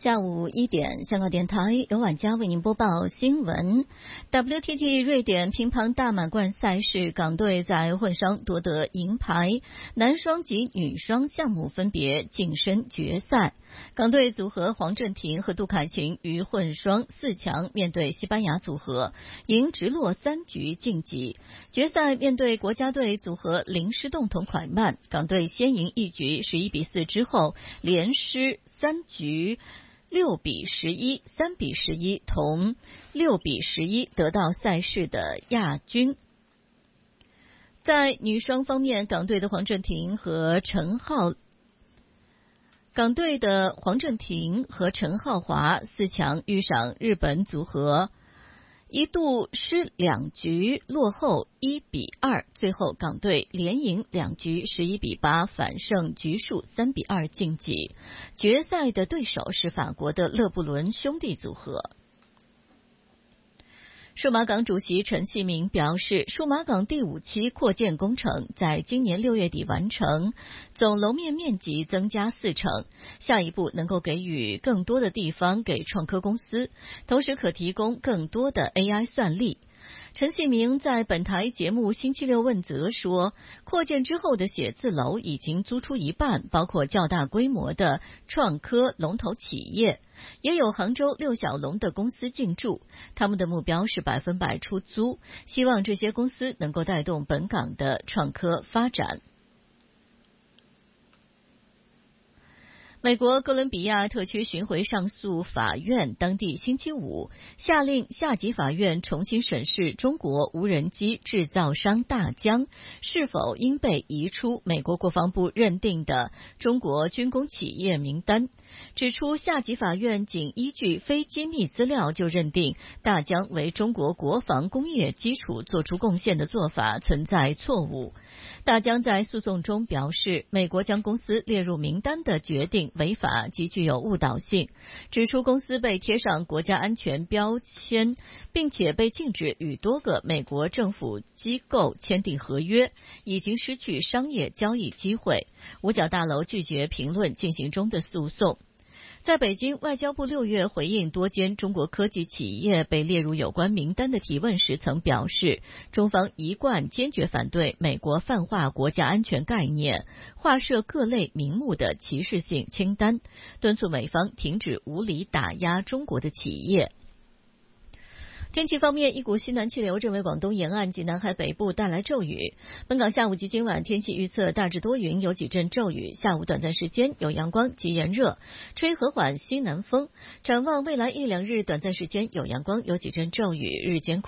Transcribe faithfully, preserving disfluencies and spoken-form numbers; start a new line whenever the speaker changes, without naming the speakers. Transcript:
下午一点，香港电台由晚佳为您播报新闻。W T T 瑞典乒乓大满贯赛事，港队在混双夺得银牌，男双及女双项目分别晋升决赛。港队组合黄镇廷和杜凯琴于混双四强面对西班牙组合，赢直落三局晋级。决赛面对国家队组合林诗栋同蒯曼，港队先赢一局十一比四之后，连失三局。六比十一、三比十一同六比十一得到赛事的亚军。在女双方面，港队的黄镇廷和陈浩港队的黄镇廷和陈浩华四强遇上日本组合，一度失两局落后一比二，最后港队连赢两局十一比八，反胜局数三比二晋级。决赛的对手是法国的勒布伦兄弟组合。数码港主席陈锡明表示，数码港第五期扩建工程在今年六月底完成，总楼面面积增加四成，下一步能够给予更多的地方给创科公司，同时可提供更多的 A I 算力。陈锡明在本台节目星期六问责说，扩建之后的写字楼已经租出一半，包括较大规模的创科龙头企业，也有杭州六小龙的公司进驻，他们的目标是百分百出租，希望这些公司能够带动本港的创科发展。美国哥伦比亚特区巡回上诉法院当地星期五下令下级法院重新审视中国无人机制造商大疆是否应被移出美国国防部认定的中国军工企业名单，指出下级法院仅依据非机密资料就认定大疆为中国国防工业基础做出贡献的做法存在错误。大疆在诉讼中表示，美国将公司列入名单的决定违法及具有误导性，指出公司被贴上国家安全标签，并且被禁止与多个美国政府机构签订合约，已经失去商业交易机会。五角大楼拒绝评论进行中的诉讼。在北京，外交部六月回应多间中国科技企业被列入有关名单的提问时曾表示，中方一贯坚决反对美国泛化国家安全概念，划设各类名目的歧视性清单，敦促美方停止无理打压中国的企业。天气方面，一股西南气流正为广东沿岸及南海北部带来骤雨。本港下午及今晚天气预测大致多云，有几阵骤雨，下午短暂时间有阳光及炎热，吹和缓西南风。展望未来一两日，短暂时间有阳光，有几阵骤雨，日间